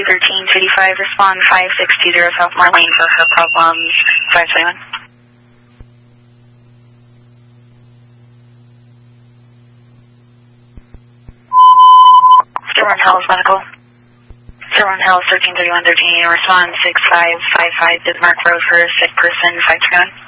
1335, respond 5620 Southmore Lane for her problems 521. Sir Hells Medical. Sir Hells 1331, respond 6555 Bismarck Road for a sick person 521.